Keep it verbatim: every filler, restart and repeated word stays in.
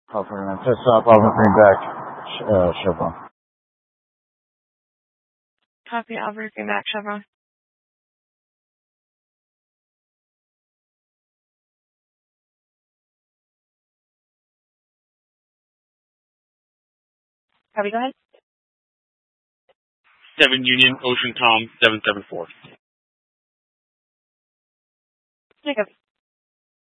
Alpha Green, test stop, Alpha Green back, uh, Chevron. Copy, Alpha Green back, Chevron. Copy, go ahead. seven Union, Ocean Tom, seven seven four. Jacob.